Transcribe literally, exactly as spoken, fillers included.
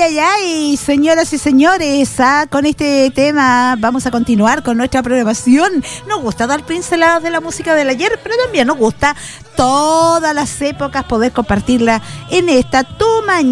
ay, ay, señoras y señores, ¿ah? Con este tema vamos a continuar con nuestra programación. Nos gusta dar pinceladas de la música del ayer, pero también nos gusta todas las épocas poder compartirla en esta tu mañana.